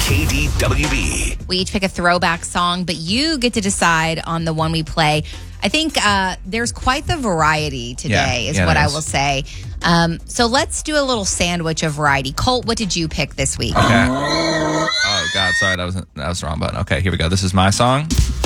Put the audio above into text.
KDWB. We each pick a throwback song, but you get to decide on the one we play. I think there's quite the variety today, is what I will say. So let's do a little sandwich of variety. Colt, what did you pick this week? Okay. Oh, God, sorry, that was the wrong button. Okay, here we go. This is my song.